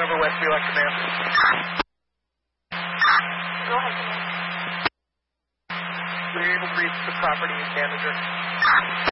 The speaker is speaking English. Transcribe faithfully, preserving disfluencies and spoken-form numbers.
over Westview, Electric Man. Go ahead, Command. Were you able to reach the property manager?